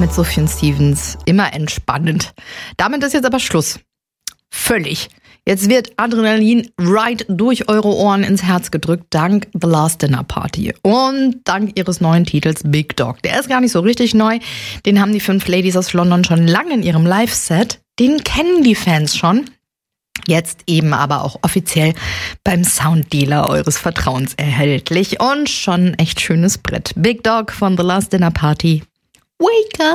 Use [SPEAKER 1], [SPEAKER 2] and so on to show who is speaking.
[SPEAKER 1] mit Sufjan Stevens. Immer entspannend. Damit ist jetzt aber Schluss. Völlig. Jetzt wird Adrenalin right durch eure Ohren ins Herz gedrückt, dank The Last Dinner Party und dank ihres neuen Titels Big Dog. Der ist gar nicht so richtig neu. Den haben die 5 Ladies aus London schon lange in ihrem Live-Set. Den kennen die Fans schon. Jetzt eben aber auch offiziell beim Sounddealer eures Vertrauens erhältlich. Und schon ein echt schönes Brett. Big Dog von The Last Dinner Party. Wake up!